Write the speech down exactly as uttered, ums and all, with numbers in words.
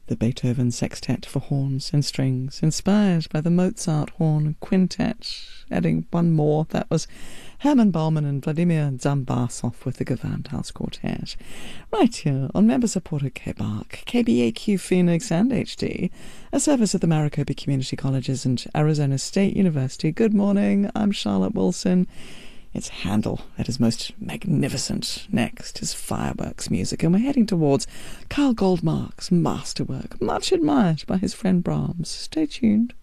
The Beethoven Sextet for horns and strings, inspired by the Mozart Horn Quintet. Adding one more, that was Hermann Baumann and Vladimir Dzhambasov with the Gewandhaus Quartet. Right here on member-supported K B A R C, K B A Q Phoenix and H D, a service of the Maricopa Community Colleges and Arizona State University. Good morning, I'm Charlotte Wilson. It's Handel at his most magnificent. Next is Fireworks music, and we're heading towards Carl Goldmark's masterwork, much admired by his friend Brahms. Stay tuned.